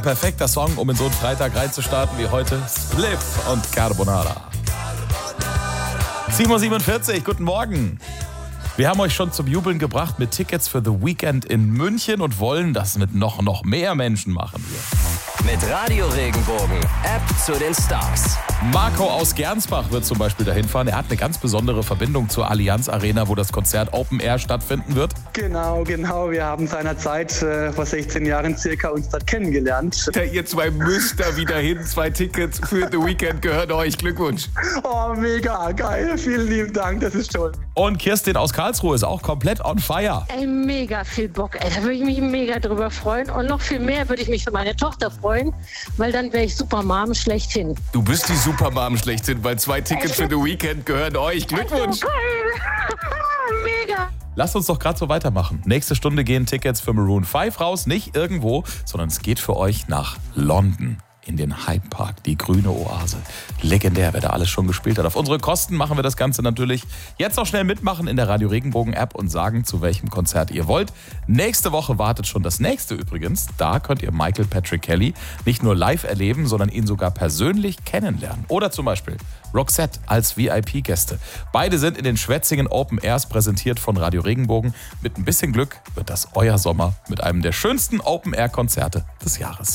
Perfekter Song, um in so einen Freitag reinzustarten wie heute. Spliff und Carbonara. 7:47 Uhr, guten Morgen. Wir haben euch schon zum Jubeln gebracht mit Tickets für The Weekend in München und wollen das mit noch mehr Menschen machen hier. Mit Radio Regenbogen, App zu den Stars. Marco aus Gernsbach wird zum Beispiel dahin fahren. Er hat eine ganz besondere Verbindung zur Allianz Arena, wo das Konzert Open Air stattfinden wird. Genau. Wir haben seinerzeit vor 16 Jahren circa uns dort kennengelernt. Ihr zwei müsst da wieder hin. 2 Tickets für The Weekend gehören euch. Glückwunsch. Oh, mega geil. Vielen lieben Dank, das ist toll. Und Kirstin aus Karlsruhe ist auch komplett on fire. Ey, mega viel Bock. Ey, da würde ich mich mega drüber freuen. Und noch viel mehr würde ich mich für meine Tochter freuen, weil dann wäre ich Supermom schlechthin. Du bist die Supermom schlechthin, weil 2 Tickets für The Weekend gehören euch. Glückwunsch. Mega. Lasst uns doch gerade so weitermachen. Nächste Stunde gehen Tickets für Maroon 5 raus. Nicht irgendwo, sondern es geht für euch nach London. In den Hyde Park, die grüne Oase. Legendär, wer da alles schon gespielt hat. Auf unsere Kosten machen wir das Ganze natürlich. Jetzt noch schnell mitmachen in der Radio Regenbogen App und sagen, zu welchem Konzert ihr wollt. Nächste Woche wartet schon das nächste übrigens. Da könnt ihr Michael Patrick Kelly nicht nur live erleben, sondern ihn sogar persönlich kennenlernen. Oder zum Beispiel Roxette als VIP-Gäste. Beide sind in den Schwetzingen Open Airs präsentiert von Radio Regenbogen. Mit ein bisschen Glück wird das euer Sommer mit einem der schönsten Open Air Konzerte des Jahres.